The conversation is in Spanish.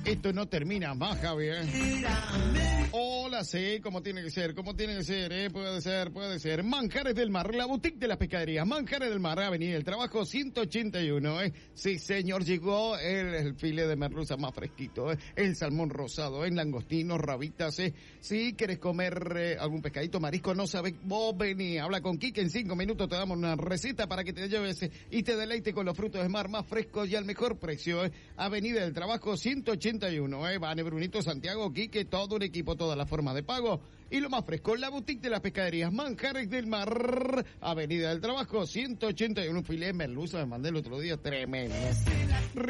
Esto no termina más, Javier. Hola, sí, como tiene que ser, puede ser. Manjares del Mar, la boutique de las pescaderías. Manjares del Mar, Avenida del Trabajo 181, Sí, señor, llegó el filete de merluza más fresquito, el salmón rosado, langostinos, rabitas, Si quieres comer algún pescadito, marisco, no sabes, vos vení, habla con Quique, en 5 minutos te damos una receta para que te lleves y te deleite con los frutos de mar más frescos y al mejor precio, Avenida del Trabajo 181, Vane, Brunito, Santiago, Quique, todo un equipo, toda la forma de pago y lo más fresco, la boutique de las pescaderías Manjares del Mar, Avenida del Trabajo 181, un filé de merluza me mandé el otro día, tremendo.